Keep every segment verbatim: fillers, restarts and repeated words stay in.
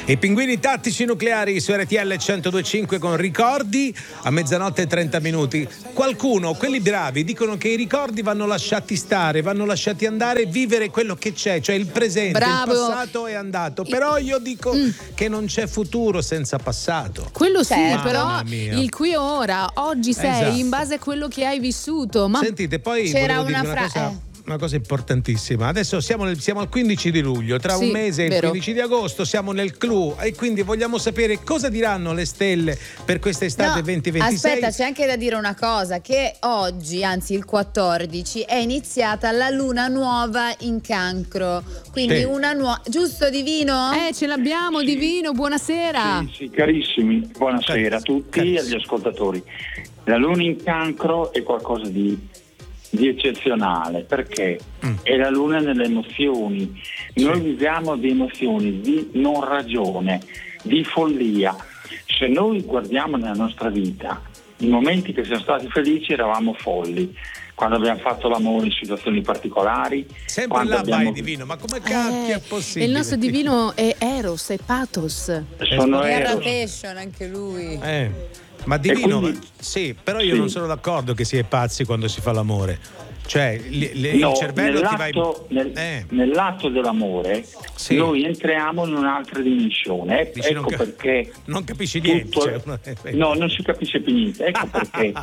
I pinguini tattici nucleari su R T L centodue e cinque con ricordi a mezzanotte e trenta minuti. Qualcuno, quelli bravi, dicono che i ricordi vanno lasciati stare, vanno lasciati andare, vivere quello che c'è, cioè il presente. Bravo. Il passato è andato, però io dico mm. che non c'è futuro senza passato. Quello sì, Mamma però mia. il qui ora, oggi sei Esatto. in base a quello che hai vissuto. Ma sentite, poi c'era volevo una, dire una fra- cosa. eh. Una cosa importantissima, adesso siamo, nel, siamo al quindici di luglio, tra sì, un mese, vero. il quindici di agosto, siamo nel clou e quindi vogliamo sapere cosa diranno le stelle per quest'estate No, duemilaventisei. aspetta, c'è anche da dire una cosa, che oggi, anzi il quattordici, è iniziata la luna nuova in Cancro, quindi Sì. una nuova, giusto Divino? Eh, ce l'abbiamo, Sì. Divino, buonasera. Sì, sì, carissimi, buonasera a tutti e agli ascoltatori. La luna in Cancro è qualcosa di, di eccezionale perché mm. è la luna nelle emozioni. Sì. Noi viviamo di emozioni, di non ragione, di follia. Se noi guardiamo nella nostra vita, i momenti che siamo stati felici eravamo folli. Quando abbiamo fatto l'amore in situazioni particolari. Sempre là abbiamo... vai Divino, ma come cacchio Eh, è possibile? il nostro Divino è Eros, è Pathos. Sono Era Eros. passion anche lui. Eh, ma Divino, quindi... ma- sì, però io sì. non sono d'accordo che si è pazzi quando si fa l'amore. Cioè, li, li, No, il cervello ti va nell'atto, in... nel, eh. nell'atto dell'amore Sì. noi entriamo in un'altra dimensione. Ecco, Dici, ecco non ca- perché non capisci niente. tutto- Cioè, uno- no, non si capisce più niente. Ecco perché,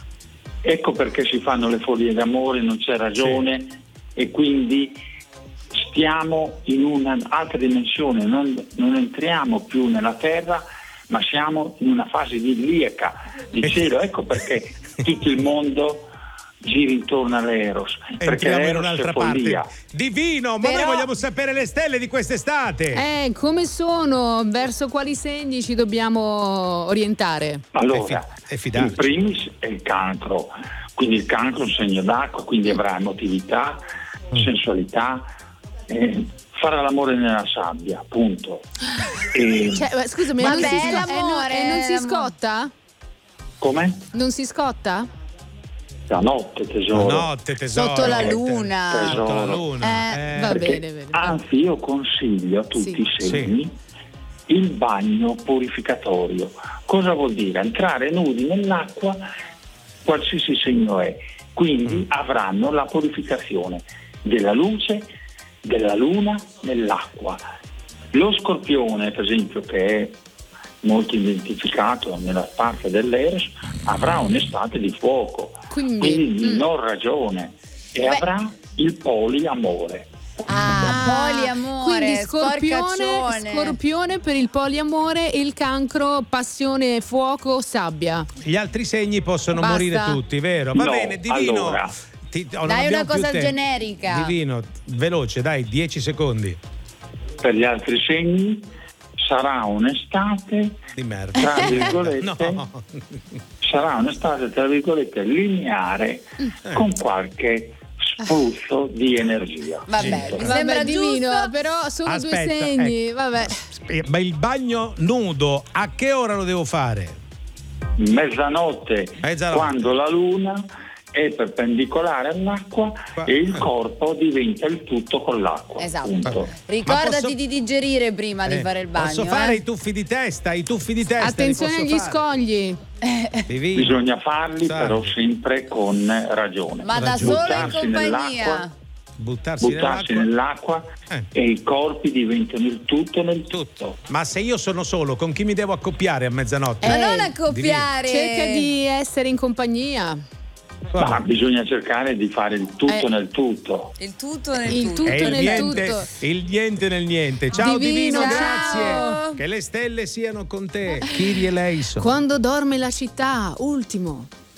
ecco perché si fanno le follie d'amore, non c'è ragione e quindi stiamo in un'altra dimensione, non, non entriamo più nella terra, ma siamo in una fase idilliaca di cielo. Ecco perché tutto il mondo gira intorno all'Eros, perché Entriamo in l'Eros un'altra è follia. parte. Divino, ma Però- noi vogliamo sapere le stelle di quest'estate. Eh, come sono? Verso quali segni ci dobbiamo orientare? Allora, È fi- è fidarci. in primis è il cancro, quindi il cancro è un segno d'acqua, quindi avrà emotività, Mm. sensualità, eh, farà l'amore nella sabbia, punto. E, Cioè, ma scusami, Ma non, si beh, sco- l'amore, eh, no- e non si l'amore. scotta? come? Non si scotta? La notte, tesoro. La notte, tesoro. Sotto la luna. Tesoro. Sotto la luna. Eh, eh. va Perché, bene, bene. anzi, io consiglio a tutti Sì. i segni il bagno purificatorio. Cosa vuol dire? Entrare nudi nell'acqua, qualsiasi segno è. Quindi Mm. avranno la purificazione della luce, della luna, nell'acqua. Lo scorpione, per esempio, che è molto identificato nella parte dell'Eros, avrà un'estate di fuoco, Quindi, quindi di mm. non ragione, e Beh. avrà il poliamore. Ah, poliamore, quindi scorpione, sporcaccione. scorpione per il poliamore e il cancro, passione, fuoco, sabbia. Gli altri segni possono Basta. morire tutti, vero? Va No, bene, Divino. allora. Ti- oh, non Dai abbiamo una più cosa tempo. generica. Divino, veloce, dai, dieci secondi. Per gli altri segni sarà un'estate, Di merda. tra virgolette, No. sarà un'estate tra virgolette lineare Eh. con qualche spruzzo di energia. Vabbè, Punto. mi Vabbè, sembra Divino, giusto. però sono Aspetta, due segni, ecco. vabbè. Eh, Ma il bagno nudo, a che ora lo devo fare? Mezzanotte, Mezzanotte. quando la luna è perpendicolare all'acqua Qua- e il corpo diventa il tutto con l'acqua. Esatto. Punto. Ricordati Ma posso- di digerire prima di Eh, fare il bagno. Posso fare eh? i tuffi di testa, i tuffi di testa. li Attenzione posso agli fare? scogli. Divino. Bisogna farli Sai. però sempre con ragione. Ma da Ragione. solo in Buttarsi compagnia. nell'acqua, Buttarsi, buttarsi nell'acqua. nell'acqua Eh. e i corpi diventano il tutto nel tutto. Tutto. Ma se io sono solo, con chi mi devo accoppiare a mezzanotte? Ma Eh, non accoppiare. Cerca di essere in compagnia. Vabbè. Ma bisogna cercare di fare il tutto Eh. nel tutto. Il tutto nel Il tutto. tutto E il nel niente, tutto. il niente nel niente. Ciao Divino, Divino, ciao. grazie. Che le stelle siano con te. Kyrie eleison. Quando dorme la città, ultimo.